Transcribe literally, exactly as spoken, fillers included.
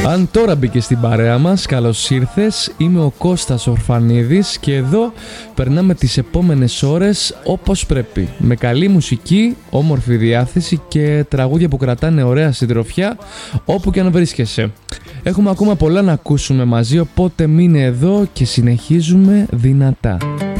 Αν τώρα μπήκε στην παρέα μας, καλώς ήρθες. Είμαι ο Κώστας Ορφανίδης και εδώ περνάμε τις επόμενες ώρες όπως πρέπει. Με καλή μουσική, όμορφη διάθεση και τραγούδια που κρατάνε ωραία συντροφιά όπου και αν βρίσκεσαι. Έχουμε ακόμα πολλά να ακούσουμε μαζί, οπότε μείνε εδώ και συνεχίζουμε δυνατά.